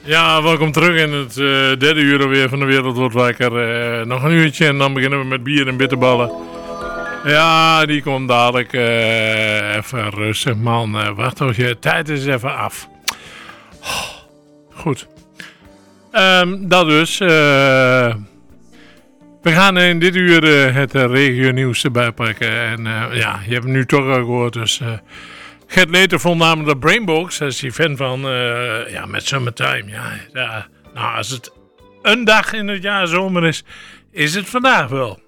Ja, welkom terug in het derde uur alweer van de Wereld Wordt Wakker. Nog een uurtje en dan beginnen we met bier en bitterballen. Ja, die komt dadelijk. Even rustig, man. Wacht tot je tijd is even af. Goed. Dat dus. We gaan in dit uur het regionieuws erbij pakken. En ja, je hebt het nu toch al gehoord. Dus Gert Leter vond namelijk de Brainbox. Daar is hij fan van. Ja, met Summertime. Ja, nou, als het een dag in het jaar zomer is het vandaag wel.